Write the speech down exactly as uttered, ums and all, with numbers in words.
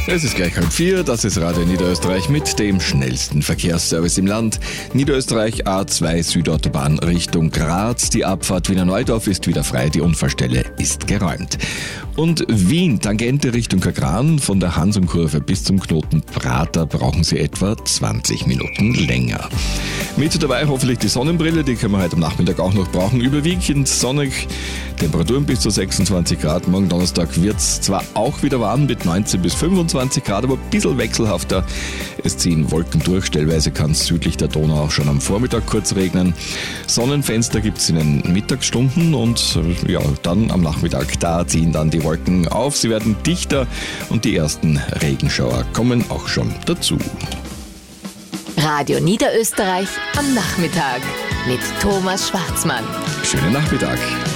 Es ist gleich halb vier, das ist Radio Niederösterreich mit dem schnellsten Verkehrsservice im Land. Niederösterreich A zwei Südautobahn Richtung Graz. Die Abfahrt Wiener Neudorf ist wieder frei, die Unfallstelle ist geräumt. Und Wien, Tangente Richtung Kagran, von der Hansumkurve bis zum Knoten Prater brauchen Sie etwa zwanzig Minuten länger. Mit dabei hoffentlich die Sonnenbrille, die können wir heute am Nachmittag auch noch brauchen. Überwiegend sonnig, Temperaturen bis zu sechsundzwanzig Grad. Morgen Donnerstag wird es zwar auch wieder warm mit neunzehn bis fünfundzwanzig Grad, aber ein bisschen wechselhafter. Es ziehen Wolken durch, stellweise kann es südlich der Donau auch schon am Vormittag kurz regnen. Sonnenfenster gibt es in den Mittagsstunden und ja, dann am Nachmittag, da ziehen dann die Wolken auf. Sie werden dichter und die ersten Regenschauer kommen auch schon dazu. Radio Niederösterreich am Nachmittag mit Thomas Schwarzmann. Schönen Nachmittag.